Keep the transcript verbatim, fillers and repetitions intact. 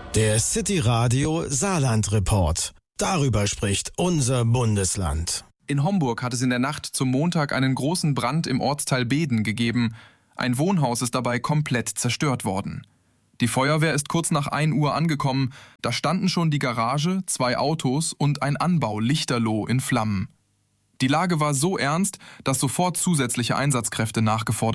Der City Radio Saarland Report. Darüber spricht unser Bundesland. In Homburg hat es in der Nacht zum Montag einen großen Brand im Ortsteil Beeden gegeben. Ein Wohnhaus ist dabei komplett zerstört worden. Die Feuerwehr ist kurz nach ein Uhr angekommen. Da standen schon die Garage, zwei Autos und ein Anbau lichterloh in Flammen. Die Lage war so ernst, dass sofort zusätzliche Einsatzkräfte nachgefordert